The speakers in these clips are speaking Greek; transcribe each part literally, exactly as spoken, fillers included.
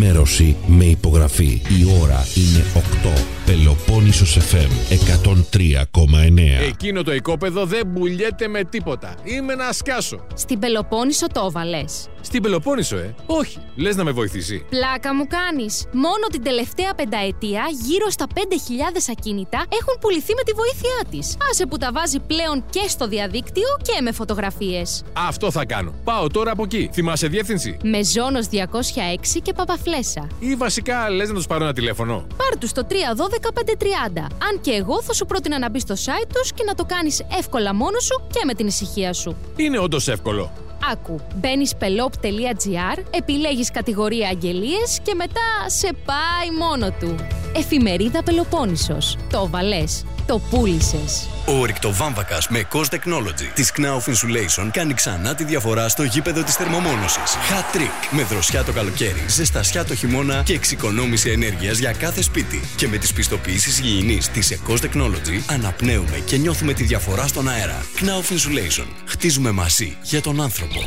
ενημέρωση με υπογραφή. Η ώρα είναι οκτώ. Πελοπόννησος εφ εμ εκατόν τρία κόμμα εννέα. Εκείνο το οικόπεδο δεν μπουλιέται με τίποτα. Είμαι να σκάσω. Στην Πελοπόννησο το έβαλες? Στην Πελοπόννησο, ε. Όχι. Λες να με βοηθήσει? Πλάκα μου κάνεις. Μόνο την τελευταία πενταετία γύρω στα πέντε χιλιάδες ακίνητα έχουν πουληθεί με τη βοήθειά της. Άσε που τα βάζει πλέον και στο διαδίκτυο και με φωτογραφίες. Αυτό θα κάνω. Πάω τώρα από εκεί. Θυμάσαι διεύθυνση? Μεζόνος διακόσια έξι και Παπαφλέσσα. Ή βασικά λες να τους πάρω ένα τηλέφωνο? Πάρ' τους στο τρία ένα δύο πέντε τριάντα. Αν και εγώ θα σου πρότεινα να μπεις στο site τους και να το κάνεις εύκολα μόνος σου και με την ησυχία σου. Είναι όντως εύκολο. Άκου, μπαίνεις πελόπ τελεία τζι άρ, επιλέγεις κατηγορία αγγελίες και μετά σε πάει μόνο του. Εφημερίδα Πελοπόννησος. Το βαλές. Το πούλησες. Ο ρηκτοβάμβακας με Cost Technology της Knauf Insulation κάνει ξανά τη διαφορά στο γήπεδο της θερμομόνωσης. Hat trick. Με δροσιά το καλοκαίρι, ζεστασιά το χειμώνα και εξοικονόμηση ενέργειας για κάθε σπίτι. Και με τις πιστοποιήσεις υγιεινής της Cost Technology αναπνέουμε και νιώθουμε τη διαφορά στον αέρα. Knauf Insulation. Χτίζουμε μαζί για τον άνθρωπο.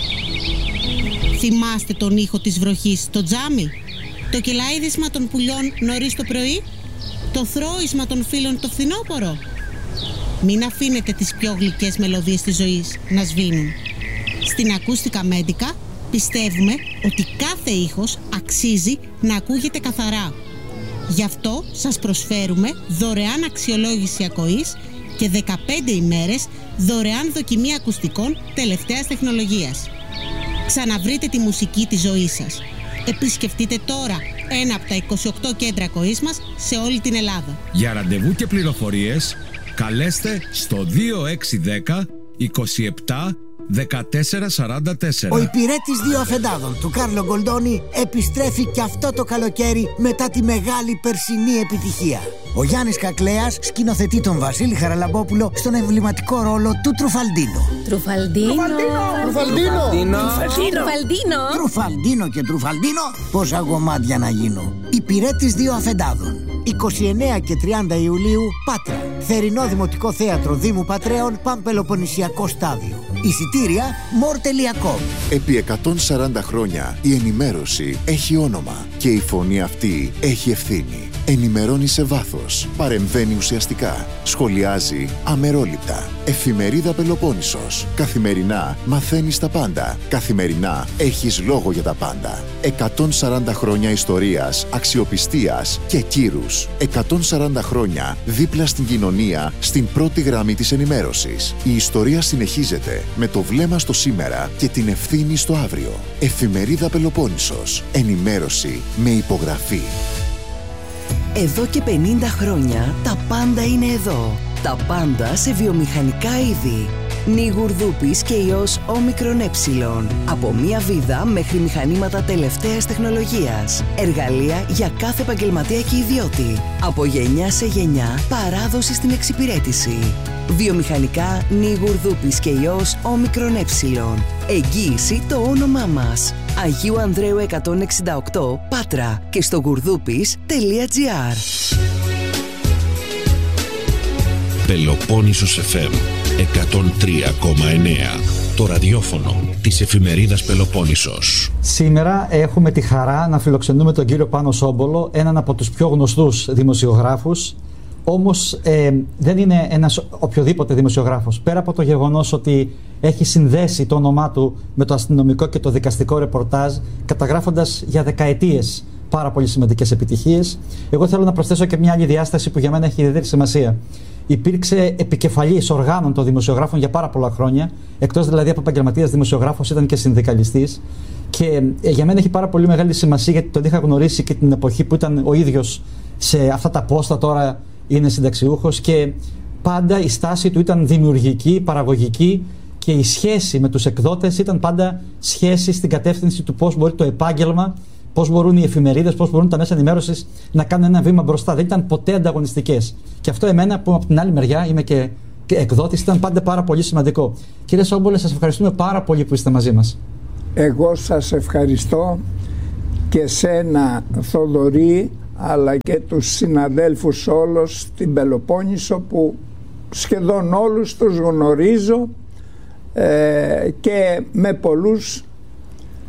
Θυμάστε τον ήχο της βροχής στο τζάμι? Το κελαίδισμα των πουλιών νωρίς το πρωί? Το θρώισμα των φίλων το φθινόπωρο? Μην αφήνετε τις πιο γλυκές μελωδίες της ζωής να σβήνουν. Στην Ακούστικα Μέντικα πιστεύουμε ότι κάθε ήχος αξίζει να ακούγεται καθαρά. Γι' αυτό σας προσφέρουμε δωρεάν αξιολόγηση ακοής και δεκαπέντε ημέρες δωρεάν δοκιμή ακουστικών τελευταίας τεχνολογίας. Ξαναβρείτε τη μουσική της ζωής σας. Επισκεφτείτε τώρα ένα από τα είκοσι οκτώ κέντρα ακοής μας σε όλη την Ελλάδα. Για ραντεβού και πληροφορίες καλέστε στο δύο έξι ένα μηδέν είκοσι επτά δεκατέσσερα σαράντα τέσσερα. Ο υπηρέτης δύο αφεντάδων του Κάρλο Γκολντόνι επιστρέφει και αυτό το καλοκαίρι μετά τη μεγάλη περσινή επιτυχία. Ο Γιάννης Κακλέας σκηνοθετεί τον Βασίλη Χαραλαμπόπουλο στον εμβληματικό ρόλο του Τρουφαλντίνο. Τρουφαλντίνο. Τρουφαλντίνο. Τρουφαλντίνο. Τρουφαλντίνο και Τρουφαλντίνο. Πόσα κομμάτια να γίνω. Υπηρέτης δύο αφεντάδων. είκοσι εννέα και τριάντα Ιουλίου, Πάτρα. Θερινό Δημοτικό Θέατρο Δήμου Πατρέων, Παμπελοποννησιακό Στάδιο. Εισιτήρια μορ τελεία κομ. Επί εκατόν σαράντα χρόνια η ενημέρωση έχει όνομα και η φωνή αυτή έχει ευθύνη. Ενημερώνει σε βάθος, παρεμβαίνει ουσιαστικά, σχολιάζει αμερόληπτα. Εφημερίδα Πελοπόννησος. Καθημερινά μαθαίνεις τα πάντα. Καθημερινά έχεις λόγο για τα πάντα. εκατόν σαράντα χρόνια ιστορίας, αξιοπιστίας και κύρους. εκατόν σαράντα χρόνια δίπλα στην κοινωνία, στην πρώτη γραμμή της ενημέρωσης. Η ιστορία συνεχίζεται με το βλέμμα στο σήμερα και την ευθύνη στο αύριο. Εφημερίδα Πελοπόννησος. Ενημέρωση με υπογραφή. Εδώ και πενήντα χρόνια τα πάντα είναι εδώ. Τα πάντα σε βιομηχανικά είδη. Νιγουρδούπης και ιός όμικρον ε. Από μία βίδα μέχρι μηχανήματα τελευταίας τεχνολογίας. Εργαλεία για κάθε επαγγελματία και ιδιώτη. Από γενιά σε γενιά παράδοση στην εξυπηρέτηση. Βιομηχανικά Νιγουρδούπης και ιός όμικρον ε. Εγγύηση το όνομά μας. Αγίου Ανδρέου εκατόν εξήντα οκτώ Πάτρα και στο γουρδούπης τελεία τζι άρ. Πελοπόννησος εφ εμ εκατόν τρία κόμμα εννέα. Το ραδιόφωνο της εφημερίδας Πελοπόννησος. Σήμερα έχουμε τη χαρά να φιλοξενούμε τον κύριο Πάνο Σόμπολο, έναν από τους πιο γνωστούς δημοσιογράφους. Όμως ε, δεν είναι ένας οποιοδήποτε δημοσιογράφος. Πέρα από το γεγονός ότι έχει συνδέσει το όνομά του με το αστυνομικό και το δικαστικό ρεπορτάζ, καταγράφοντας για δεκαετίες πάρα πολύ σημαντικές επιτυχίες, εγώ θέλω να προσθέσω και μια άλλη διάσταση που για μένα έχει ιδιαίτερη σημασία. Υπήρξε επικεφαλής οργάνων των δημοσιογράφων για πάρα πολλά χρόνια, εκτός δηλαδή από επαγγελματίας δημοσιογράφος, ήταν και συνδικαλιστής. Και ε, για μένα έχει πάρα πολύ μεγάλη σημασία, γιατί τον είχα γνωρίσει και την εποχή που ήταν ο ίδιος σε αυτά τα πόστα, τώρα είναι συνταξιούχος, και πάντα η στάση του ήταν δημιουργική, παραγωγική, και η σχέση με τους εκδότες ήταν πάντα σχέση στην κατεύθυνση του πώς μπορεί το επάγγελμα, πώς μπορούν οι εφημερίδες, πώς μπορούν τα μέσα ενημέρωσης να κάνουν ένα βήμα μπροστά. Δεν ήταν ποτέ ανταγωνιστικές. Και αυτό εμένα, που από την άλλη μεριά είμαι και, και εκδότης, ήταν πάντα πάρα πολύ σημαντικό. Κύριε Σόμπολε, σας ευχαριστούμε πάρα πολύ που είστε μαζί μας. Εγώ σας ευχαριστώ και σένα, Θοδωρή, αλλά και τους συναδέλφους όλους στην Πελοπόννησο, που σχεδόν όλους τους γνωρίζω, ε, και με πολλούς και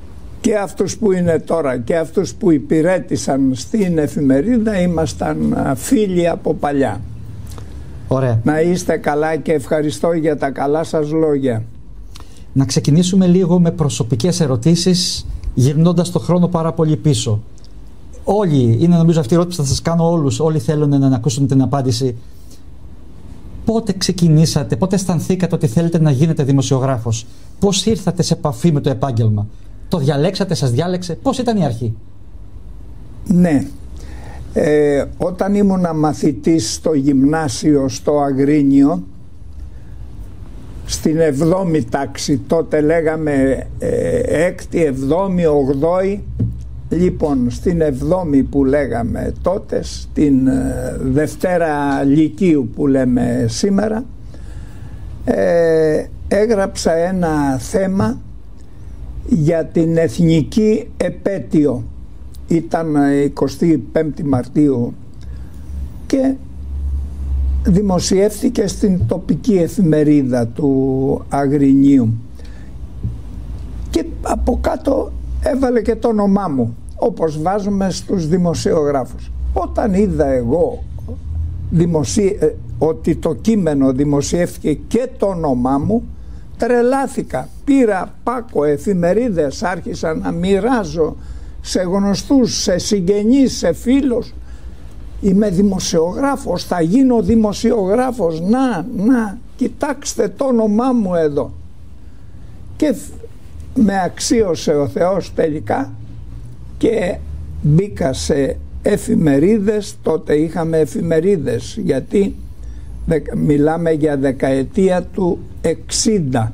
και αυτούς που είναι τώρα και αυτούς που υπηρέτησαν στην εφημερίδα ήμασταν φίλοι από παλιά. Ωραία. Να είστε καλά και ευχαριστώ για τα καλά σας λόγια. Να ξεκινήσουμε λίγο με προσωπικές ερωτήσεις, γυρνώντας το χρόνο πάρα πολύ πίσω. Όλοι, είναι νομίζω αυτή η ερώτηση που θα σας κάνω όλους, όλοι θέλουν να ακούσουν την απάντηση. Πότε ξεκινήσατε, πότε αισθανθήκατε ότι θέλετε να γίνετε δημοσιογράφος? Πώς ήρθατε σε επαφή με το επάγγελμα? Το διαλέξατε, σας διάλεξε? Πώς ήταν η αρχή? Ναι, ε, όταν ήμουνα μαθητής στο γυμνάσιο στο Αγρίνιο, στην εβδόμη τάξη, τότε λέγαμε ε, έκτη, εβδόμη, ογδόη, λοιπόν στην εβδόμη που λέγαμε τότε, στην ε, Δευτέρα Λυκείου που λέμε σήμερα, ε, έγραψα ένα θέμα για την εθνική επέτειο. Ήταν εικοστή πέμπτη Μαρτίου και δημοσιεύθηκε στην τοπική εφημερίδα του Αγρινίου και από κάτω έβαλε και το όνομά μου, όπως βάζουμε στους δημοσιογράφους. Όταν είδα εγώ δημοσί... ότι το κείμενο δημοσιεύθηκε και το όνομά μου, τρελάθηκα. Πήρα πάκο εφημερίδες, άρχισα να μοιράζω σε γνωστούς, σε συγγενείς, σε φίλους. Είμαι δημοσιογράφος, θα γίνω δημοσιογράφος, να, να, κοιτάξτε το όνομά μου εδώ. Και με αξίωσε ο Θεός τελικά και μπήκα σε εφημερίδες. Τότε είχαμε εφημερίδες, γιατί μιλάμε για δεκαετία του εξήντα,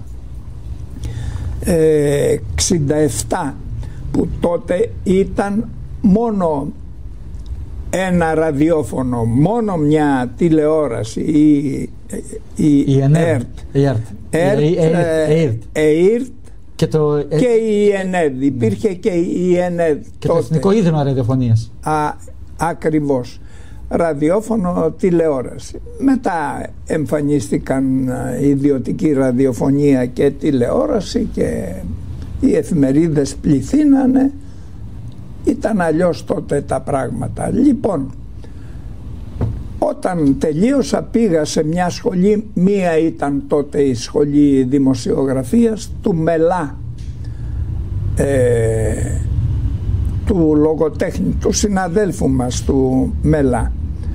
ε, εξήντα επτά, που τότε ήταν μόνο ένα ραδιόφωνο, μόνο μια τηλεόραση, η, η, η ΕΡΤ, ΕΡΤ και, το, και η ΕΝΕΔ, υπήρχε και η ΕΝΕΔ και τότε. Το Εθνικό Ίδρυμα Ραδιοφωνίας. Α, ακριβώς. Ραδιόφωνο, τηλεόραση. Μετά εμφανίστηκαν ιδιωτική ραδιοφωνία και τηλεόραση και οι εφημερίδες πληθύνανε. Ήταν αλλιώς τότε τα πράγματα. Λοιπόν, όταν τελείωσα πήγα σε μια σχολή, μία ήταν τότε η σχολή δημοσιογραφίας του Μελά, ε, του λογοτέχνη, του συναδέλφου μας του Μελά.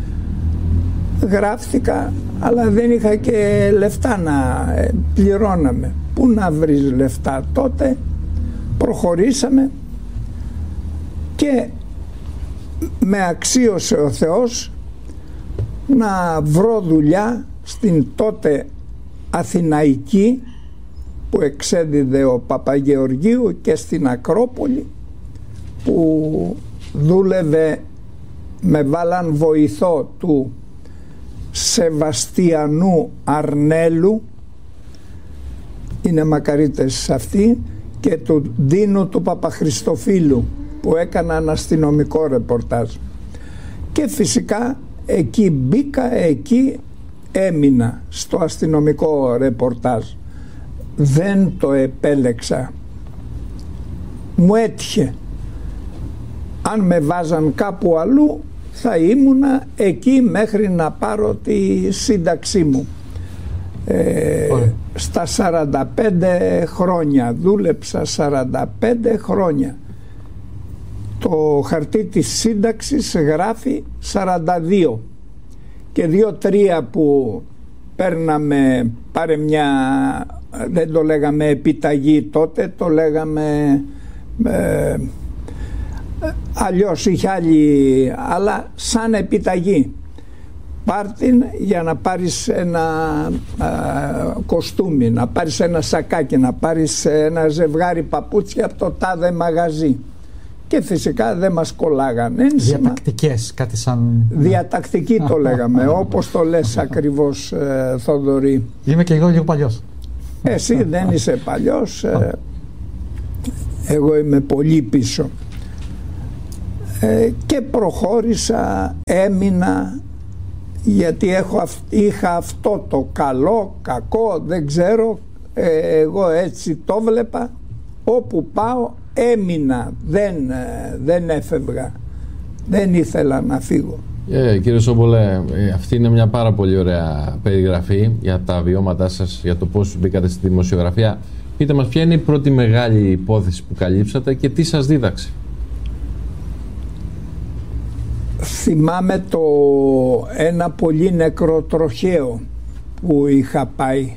Γράφτηκα, αλλά δεν είχα και λεφτά να ε, πληρώναμε. Πού να βρεις λεφτά τότε? Προχωρήσαμε και με αξίωσε ο Θεός να βρω δουλειά στην τότε Αθηναϊκή που εξέδιδε ο Παπαγεωργίου και στην Ακρόπολη που δούλευε, με βάλαν βοηθό του Σεβαστιανού Αρνέλου, είναι μακαρίτες αυτοί, και του Ντίνου του Παπαχριστοφίλου που έκαναν αστυνομικό ρεπορτάζ. Και φυσικά εκεί μπήκα, εκεί έμεινα στο αστυνομικό ρεπορτάζ. Δεν το επέλεξα, μου έτυχε. Αν με βάζαν κάπου αλλού θα ήμουνα εκεί μέχρι να πάρω τη σύνταξή μου. Ε, στα σαράντα πέντε χρόνια δούλεψα, σαράντα πέντε χρόνια. Το χαρτί της σύνταξης γράφει σαράντα δύο και δύο τρία που παίρναμε, πάρε μια, δεν το λέγαμε επιταγή τότε, το λέγαμε ε, αλλιώς, είχε άλλη, αλλά σαν επιταγή. Πάρτην για να πάρεις ένα α, κοστούμι, να πάρεις ένα σακάκι, να πάρεις ένα ζευγάρι παπούτσια από το τάδε μαγαζί. Και φυσικά δεν μας κολλάγανε. Διατακτικές, κάτι σαν... Διατακτική το λέγαμε, όπως το λες ακριβώς, ε, Θοδωρή. Είμαι και εγώ λίγο παλιός. Εσύ δεν είσαι παλιός, ε, εγώ είμαι πολύ πίσω. Ε, και προχώρησα, έμεινα, γιατί έχω, είχα αυτό το καλό, κακό, δεν ξέρω, ε, εγώ έτσι το βλέπα, όπου πάω έμεινα, δεν, δεν έφευγα, δεν ήθελα να φύγω. Ε, κύριε Σόμπολε, αυτή είναι μια πάρα πολύ ωραία περιγραφή για τα βιώματά σας, για το πώς μπήκατε στη δημοσιογραφία. Πείτε μας, ποια είναι η πρώτη μεγάλη υπόθεση που καλύψατε και τι σας δίδαξε? Θυμάμαι το ένα πολύ νεκρό τροχαίο που είχα πάει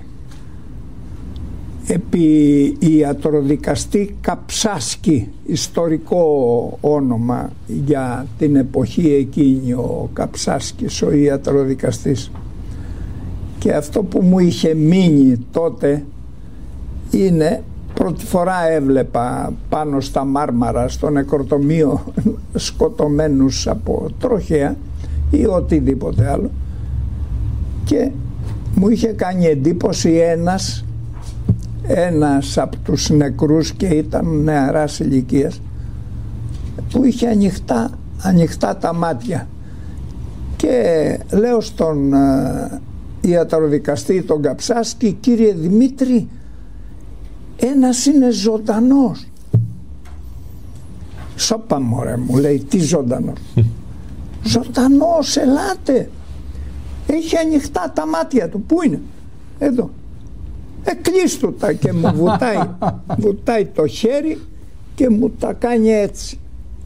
επί ιατροδικαστή Καψάσκη, ιστορικό όνομα για την εποχή εκείνη ο Καψάσκης, ο ιατροδικαστής. Και αυτό που μου είχε μείνει τότε είναι, πρώτη φορά έβλεπα πάνω στα Μάρμαρα στο νεκροτομείο σκοτωμένους από τροχαία ή οτιδήποτε άλλο, και μου είχε κάνει εντύπωση ένας ένας από τους νεκρούς, και ήταν νεαράς ηλικίας, που είχε ανοιχτά, ανοιχτά τα μάτια, και λέω στον uh, ιατροδικαστή τον Καψάσκη, κύριε Δημήτρη, ένας είναι ζωντανός. Σώπα μωρέ, μου λέει, τι ζωντανός? Ζωντανός, ελάτε, έχει ανοιχτά τα μάτια του. Πού είναι? Εδώ. Εκλείστου τα, και μου βουτάει, βουτάει το χέρι και μου τα κάνει έτσι.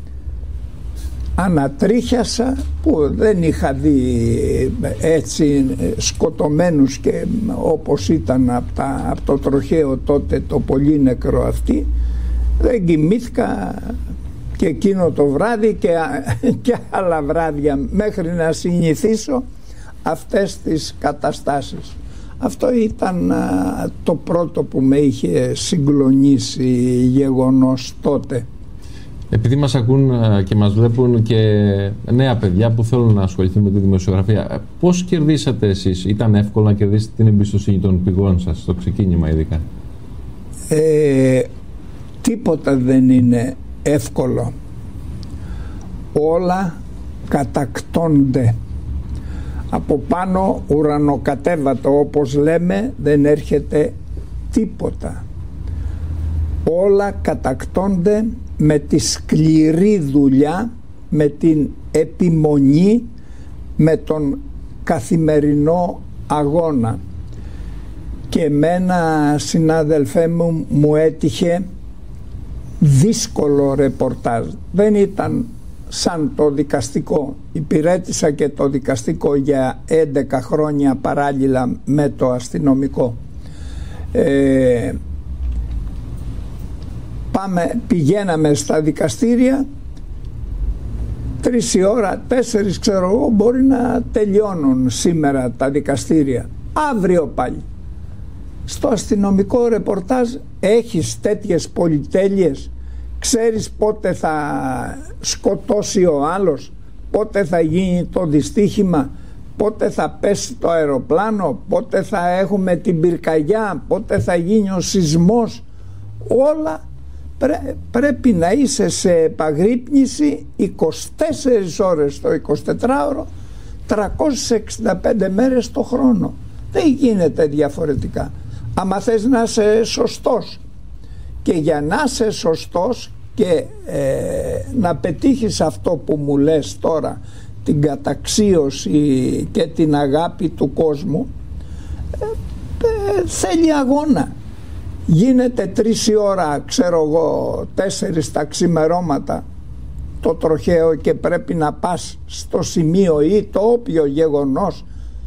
Ανατρίχιασα, που δεν είχα δει έτσι σκοτωμένους και όπως ήταν από, τα, από το τροχαίο τότε το πολύ νεκρό αυτή. Δεν κοιμήθηκα και εκείνο το βράδυ και, και άλλα βράδια μέχρι να συνηθίσω αυτές τις καταστάσεις. Αυτό ήταν α, το πρώτο που με είχε συγκλονίσει γεγονός τότε. Επειδή μας ακούν και μας βλέπουν και νέα παιδιά που θέλουν να ασχοληθούν με τη δημοσιογραφία, πώς κερδίσατε εσείς? Ήταν εύκολο να κερδίσετε την εμπιστοσύνη των πηγών σας στο ξεκίνημα ειδικά? Ε, τίποτα δεν είναι εύκολο. Όλα κατακτώνται. Από πάνω ουρανοκατέβατο, όπως λέμε, δεν έρχεται τίποτα. Όλα κατακτώνται με τη σκληρή δουλειά, με την επιμονή, με τον καθημερινό αγώνα. Και εμένα, συνάδελφέ μου, μου έτυχε δύσκολο ρεπορτάζ. Δεν ήταν σαν το δικαστικό. Υπηρέτησα και το δικαστικό για έντεκα χρόνια παράλληλα με το αστυνομικό. Ε, πάμε, πηγαίναμε στα δικαστήρια, τρεις η ώρα, τέσσερις ξέρω εγώ, μπορεί να τελειώνουν σήμερα τα δικαστήρια. Αύριο πάλι. Στο αστυνομικό ρεπορτάζ έχεις τέτοιες πολυτέλειες? Ξέρεις πότε θα σκοτώσει ο άλλος, πότε θα γίνει το δυστύχημα, πότε θα πέσει το αεροπλάνο, πότε θα έχουμε την πυρκαγιά, πότε θα γίνει ο σεισμός? Όλα πρέ, πρέπει να είσαι σε επαγρύπνηση είκοσι τέσσερις ώρες το εικοσιτετράωρο, τριακόσιες εξήντα πέντε μέρες το χρόνο. Δεν γίνεται διαφορετικά. Άμα θες να είσαι σωστός, και για να είσαι σωστός και ε, να πετύχεις αυτό που μου λες τώρα, την καταξίωση και την αγάπη του κόσμου, ε, ε, θέλει αγώνα. Γίνεται τρεις η ώρα, ξέρω εγώ, τέσσερις τα ξημερώματα το τροχαίο και πρέπει να πας στο σημείο ή το όποιο γεγονός.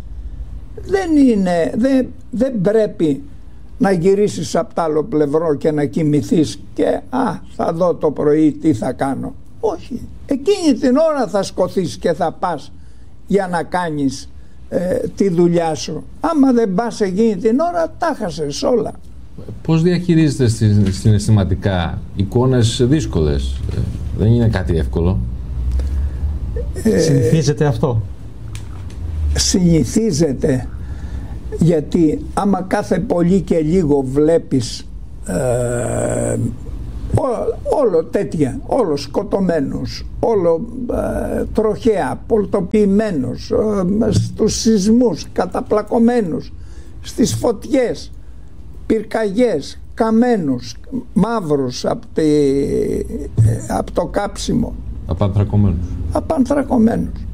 Δεν είναι, δεν, δεν πρέπει να γυρίσεις από το άλλο πλευρό και να κοιμηθείς και α, θα δω το πρωί τι θα κάνω. Όχι, εκείνη την ώρα θα σκοθείς και θα πας για να κάνεις ε, τη δουλειά σου. Άμα δεν πας εκείνη την ώρα, τα χάσες όλα. Πώς διαχειρίζετε συναισθηματικά εικόνες δύσκολες? Ε, δεν είναι κάτι εύκολο. Ε, συνηθίζεται αυτό? Συνηθίζεται, γιατί άμα κάθε πολύ και λίγο βλέπεις ε, ό, όλο τέτοια, όλο σκοτωμένους, όλο ε, τροχαία, πολτοποιημένους, ε, στους σεισμούς, καταπλακωμένους, στις φωτιές, πυρκαγιές, καμένους, μαύρους από, τη, από το κάψιμο. Απανθρακωμένους. Απανθρακωμένους.